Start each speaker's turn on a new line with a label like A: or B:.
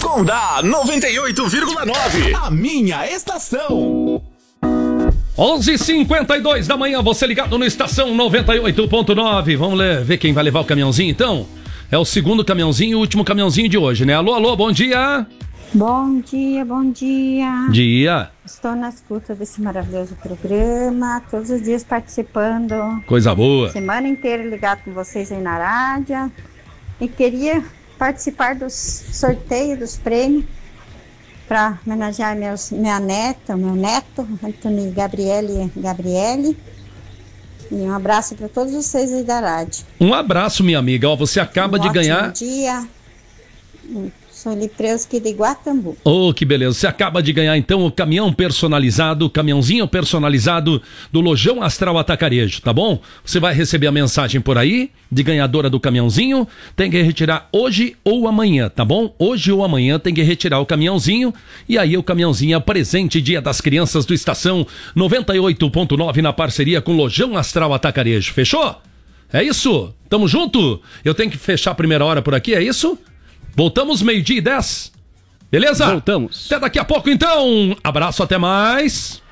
A: Honda 98,9. A minha estação.
B: 11h52 da manhã, você ligado no Estação 98.9. Vamos ver quem vai levar o caminhãozinho, então? É o segundo caminhãozinho e o último caminhãozinho de hoje, né? Alô, alô, bom dia.
C: Bom dia, bom dia.
B: Dia.
C: Estou na escuta desse maravilhoso programa, todos os dias participando.
B: Coisa boa.
C: Semana inteira ligado com vocês aí na rádio. E queria participar dos sorteios, dos prêmios, para homenagear minha neta, meu neto, Antônio Gabriele. E um abraço para todos vocês aí da rádio.
B: Um abraço, minha amiga. Ó, você acaba de ganhar.
C: Bom dia. Sou Lipreuski de Guatambu.
B: Oh, que beleza. Você acaba de ganhar, então, o caminhão personalizado, o caminhãozinho personalizado do Lojão Astral Atacarejo, tá bom? Você vai receber a mensagem por aí, de ganhadora do caminhãozinho. Tem que retirar hoje ou amanhã, tá bom? Hoje ou amanhã tem que retirar o caminhãozinho. E aí o caminhãozinho é presente Dia das Crianças do Estação 98.9 na parceria com o Lojão Astral Atacarejo. Fechou? É isso? Tamo junto? Eu tenho que fechar a primeira hora por aqui, é isso? Voltamos 12:10. Beleza?
D: Voltamos.
B: Até daqui a pouco, então. Abraço, até mais.